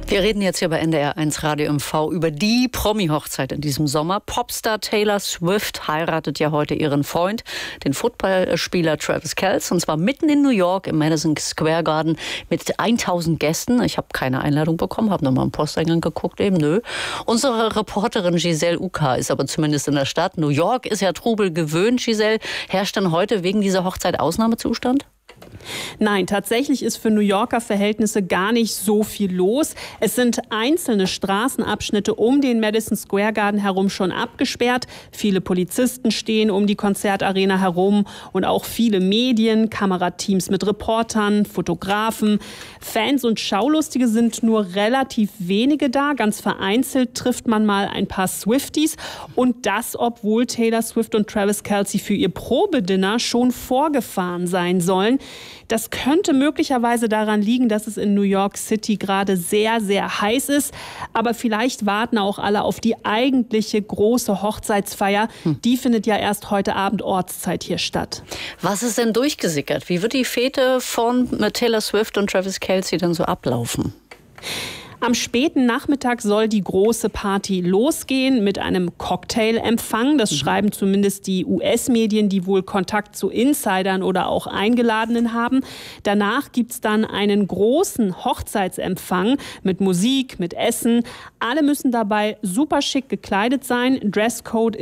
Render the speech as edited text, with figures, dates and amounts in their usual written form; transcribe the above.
Wir reden jetzt hier bei NDR1 Radio MV über die Promi-Hochzeit in diesem Sommer. Popstar Taylor Swift heiratet ja heute ihren Freund, den Footballspieler Travis Kelce, und zwar mitten in New York im Madison Square Garden mit 1000 Gästen. Ich habe keine Einladung bekommen, habe nochmal im Posteingang geguckt, eben nö. Unsere Reporterin Giselle Uka ist aber zumindest in der Stadt. New York ist ja Trubel gewöhnt. Giselle, herrscht denn heute wegen dieser Hochzeit Ausnahmezustand? Nein, tatsächlich ist für New Yorker Verhältnisse gar nicht so viel los. Es sind einzelne Straßenabschnitte um den Madison Square Garden herum schon abgesperrt. Viele Polizisten stehen um die Konzertarena herum und auch viele Medien, Kamerateams mit Reportern, Fotografen. Fans und Schaulustige sind nur relativ wenige da. Ganz vereinzelt trifft man mal ein paar Swifties. Und das, obwohl Taylor Swift und Travis Kelce für ihr Probedinner schon vorgefahren sein sollen. Das könnte möglicherweise daran liegen, dass es in New York City gerade sehr, sehr heiß ist. Aber vielleicht warten auch alle auf die eigentliche große Hochzeitsfeier. Die findet ja erst heute Abend Ortszeit hier statt. Was ist denn durchgesickert? Wie wird die Fete von Taylor Swift und Travis Kelce denn so ablaufen? Am späten Nachmittag soll die große Party losgehen mit einem Cocktailempfang. Das schreiben zumindest die US-Medien, die wohl Kontakt zu Insidern oder auch Eingeladenen haben. Danach gibt's dann einen großen Hochzeitsempfang mit Musik, mit Essen. Alle müssen dabei super schick gekleidet sein. Dresscode